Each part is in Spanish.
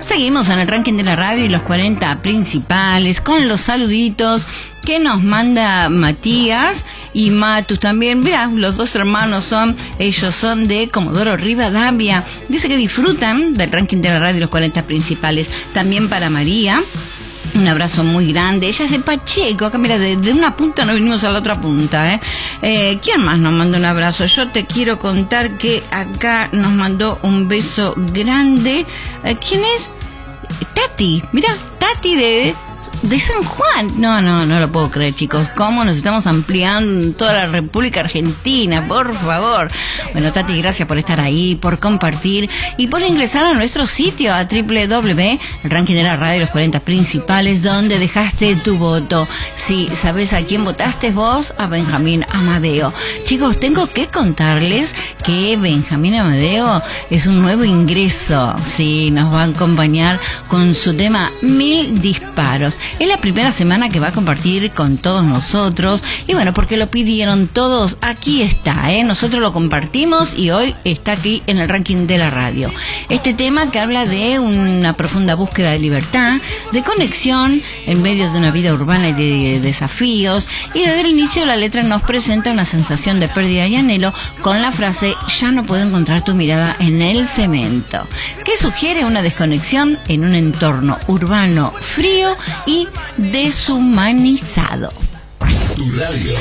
Seguimos en el ranking de la radio y los 40 principales con los saluditos que nos manda Matías y Matus también. Mirá, los dos hermanos ellos son de Comodoro Rivadavia. Dice que disfrutan del ranking de la radio y los 40 principales. También para María. Un abrazo muy grande. Ella es de Pacheco. Acá, mira, de una punta no vinimos a la otra punta, ¿Quién más nos mandó un abrazo? Yo te quiero contar que acá nos mandó un beso grande. ¿Quién es? Tati. Mira, Tati de San Juan. No lo puedo creer, chicos. ¿Cómo nos estamos ampliando en toda la República Argentina? Por favor. Bueno, Tati, gracias por estar ahí, por compartir y por ingresar a nuestro sitio a www, el ranking de la radio y los 40 principales, donde dejaste tu voto. Si sabes a quién votaste vos, a Benjamín Amadeo. Chicos, tengo que contarles que Benjamín Amadeo es un nuevo ingreso. Sí, nos va a acompañar con su tema 1000 disparos. Es la primera semana que va a compartir con todos nosotros. Y bueno, porque lo pidieron todos, aquí está, nosotros lo compartimos y hoy está aquí en el ranking de la radio. Este tema que habla de una profunda búsqueda de libertad, de conexión en medio de una vida urbana y de desafíos. Y desde el inicio la letra nos presenta una sensación de pérdida y anhelo con la frase: ya no puedo encontrar tu mirada en el cemento, que sugiere una desconexión en un entorno urbano frío y deshumanizado. Tu radio.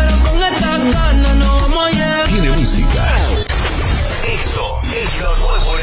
Tiene música. Esto es lo nuevo